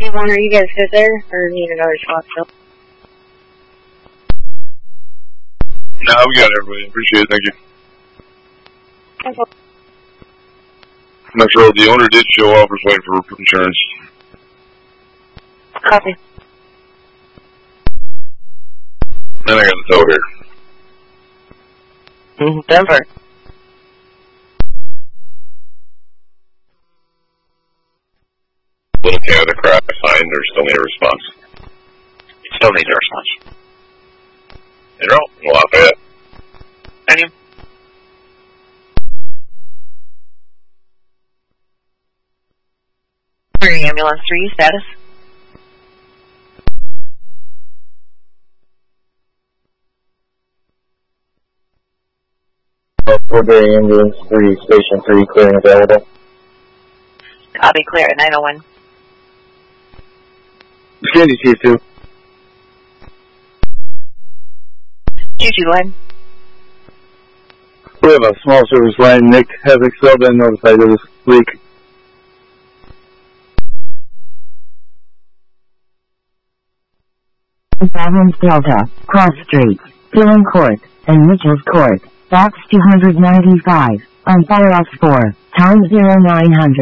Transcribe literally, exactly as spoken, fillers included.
Hey, Juan, are you guys good there, or need another spot still? No, we got everybody. Appreciate it. Thank you. Okay. Metro, the owner did show up. Was waiting for insurance. Copy. And I got the tow here. Mm-hmm. Denver. Little Canada crash sign. There's still need a response. Still need a response. Pedro, Lafayette. Thank you. Ambulance three, status? Uh, Woodbury Ambulance three, Station three, clearing available. Copy, clear at nine oh one. Sandy Chief two. Chief two, go ahead. We have a small service line. Nick has Excel been notified of this leak. Province Delta, Cross Street, Dillon Court, and Mitchell's Court, fax two ninety-five, on fire off four, times zero nine hundred.